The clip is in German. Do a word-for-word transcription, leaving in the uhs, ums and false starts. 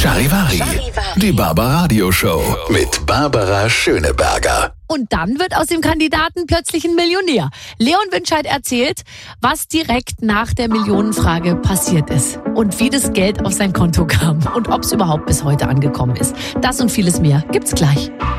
Charivari, die Barbaradio Show mit Barbara Schöneberger. Und dann wird aus dem Kandidaten plötzlich ein Millionär. Leon Winscheid erzählt, was direkt nach der Millionenfrage passiert ist und wie das Geld auf sein Konto kam und ob es überhaupt bis heute angekommen ist. Das und vieles mehr gibt's gleich.